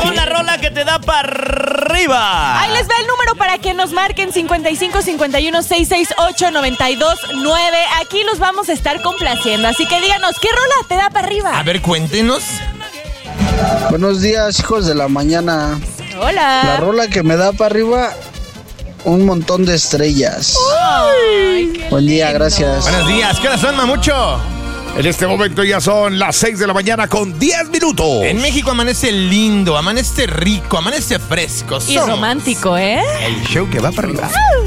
con la rola que te da para arriba. Ahí les va el número para que nos marquen 55 51 668 929. Aquí los vamos a estar complaciendo, así que díganos, ¿qué rola te da para arriba? A ver, cuéntenos. Buenos días, hijos de la mañana. Hola. La rola que me da para arriba, un montón de estrellas. Ay, qué Buen día, lindo. gracias. Buenos días, ¿qué hora son, Mamucho? En este momento ya son las 6 de la mañana con 10 minutos. En México amanece lindo, amanece rico, amanece fresco. Y romántico, ¿eh? El show que va para arriba.